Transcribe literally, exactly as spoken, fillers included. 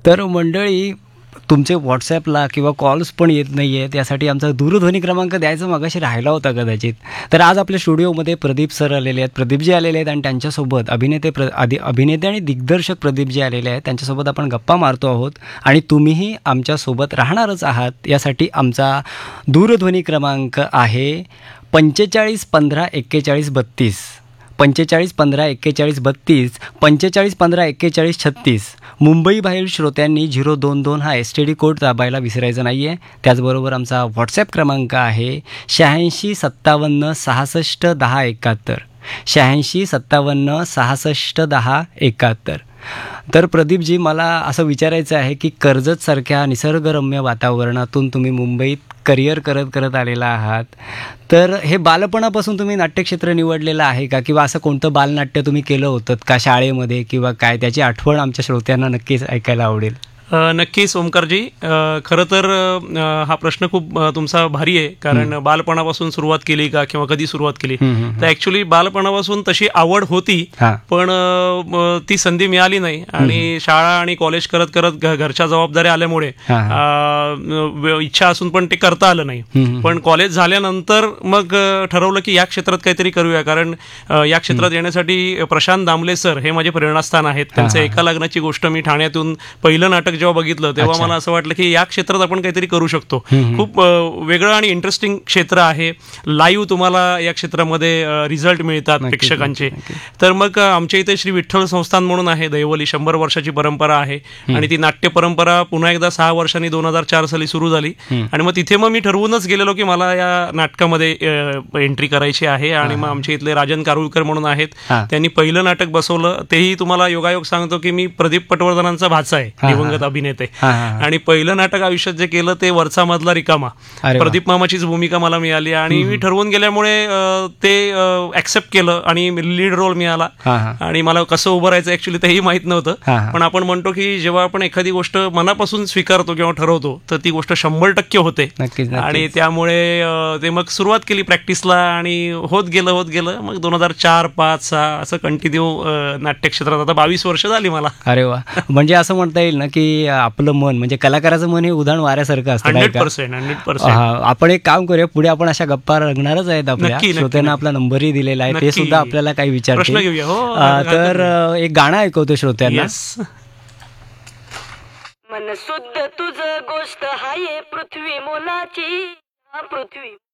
तर मंडळी, तुमचे व्हॉट्सॲपला किंवा कॉल्स पण येत नाही आहेत, यासाठी आमचा दूरध्वनी क्रमांक द्यायचा मगाशी राहिला होता कदाचित. तर आज आपल्या स्टुडिओमध्ये प्रदीप सर आलेले आहेत, प्रदीपजी आलेले आहेत आणि त्यांच्यासोबत अभिनेते प्र आदि अभिनेते आणि दिग्दर्शक प्रदीपजी आलेले आहेत. त्यांच्यासोबत आपण गप्पा मारतो आहोत आणि तुम्हीही आमच्यासोबत राहणारच आहात. यासाठी आमचा दूरध्वनी क्रमांक आहे पंचेचाळीस पंधरा एक्केचाळीस बत्तीस, पंचेचाळीस पंधरा एक्केचाळीस बत्तीस, पंचेचाळीस पंधरा एक्केचाळीस छत्तीस. मुंबईबाहेर श्रोत्यांनी झिरो दोन दोन हा एस टी डी कोड दाबायला विसरायचं नाही आहे. त्याचबरोबर आमचा व्हॉट्सॲप क्रमांक आहे शहाऐंशी सत्तावन्न सहासष्ट दहा एकाहत्तर, शहाऐंशी सत्तावन्न सहासष्ट दहा एकाहत्तर. तर प्रदीपजी, मला असं विचारायचं आहे की कर्जतसारख्या निसर्गरम्य वातावरणातून तुम्ही मुंबईत करिअर करत करत आलेला आहात, तर हे बालपणापासून तुम्ही नाट्यक्षेत्र निवडलेलं आहे का, किंवा असं कोणतं बालनाट्य तुम्ही केलं होतं का शाळेमध्ये किंवा काय, त्याची आठवण आमच्या श्रोत्यांना नक्कीच ऐकायला आवडेल. नक्कीच ओमकारजी, खरं तर हा प्रश्न खूप तुमचा भारी आहे, कारण बालपणापासून सुरुवात केली का किंवा कधी सुरुवात केली, तर ॲक्च्युली बालपणापासून तशी आवड होती, पण ती संधी मिळाली नाही. आणि शाळा आणि कॉलेज करत करत घरच्या जबाबदाऱ्या आल्यामुळे इच्छा असून पण ते करता आलं नाही. पण कॉलेज झाल्यानंतर मग ठरवलं की या क्षेत्रात काहीतरी करूया, कारण या क्षेत्रात येण्यासाठी प्रशांत दामले सर हे माझे प्रेरणास्थान आहेत. त्यांचं एका लग्नाची गोष्ट मी ठाण्यातून पहिलं नाटक जेव्हा बघितलं तेव्हा मला असं वाटलं की या क्षेत्रात आपण काहीतरी करू शकतो. खूप वेगळं आणि इंटरेस्टिंग क्षेत्र आहे. लाईव्ह तुम्हाला या क्षेत्रामध्ये रिझल्ट मिळतात प्रेक्षकांचे. तर मग आमच्या इथे श्री विठ्ठल संस्थान म्हणून आहे दैवली, शंभर वर्षाची परंपरा आहे आणि ती नाट्य परंपरा पुन्हा एकदा सहा वर्षांनी दोन हजार चार साली सुरू झाली. आणि मग तिथे मग मी ठरवूनच गेलेलो की मला या नाटकामध्ये एंट्री करायची आहे. आणि मग आमच्या इथले राजन कारुळकर म्हणून आहेत, त्यांनी पहिलं नाटक बसवलं. तेही तुम्हाला योगायोग सांगतो की मी प्रदीप पटवर्धनांचा भाचा आहे, दिवंगत अभिनेते. आणि पहिलं नाटक आयुष्यात जे केलं ते वरचा मधला रिकामा, प्रदीप मामाचीच भूमिका मला मिळाली आणि मी ठरवून गेल्यामुळे ते ऍक्सेप्ट केलं आणि लीड रोल मिळाला. आणि मला कसं उभं राहायचं ऍक्च्युली तेही माहित नव्हतं. पण आपण म्हणतो की जेव्हा आपण एखादी गोष्ट मनापासून स्वीकारतो किंवा ठरवतो तर ती गोष्ट शंभर टक्के होते. आणि त्यामुळे ते मग सुरुवात केली प्रॅक्टिसला आणि होत गेलं होत गेलं मग दोन हजार चार पाच सहा असं कंटिन्यू नाट्यक्षेत्रात आता बावीस वर्ष झाली मला. अरे वा, म्हणजे असं म्हणता येईल ना की आपलं मन म्हणजे कलाकाराचं मन हे उदाहरण वाऱ्यासारखं असतं. हंड्रेड पर्सेंट हंड्रेड पर्सेंट आपण एक काम करूया, पुढे आपण अशा गप्पा रंगणारच आहेत. आपल्या श्रोत्यांना आपला नंबरही दिलेला आहे, ते सुद्धा आपल्याला काही विचारतील. तर एक गाणं ऐकवतो श्रोत्यांना. मन शुद्ध तुझ गोष्ट हाये पृथ्वी मोलाची, पृथ्वी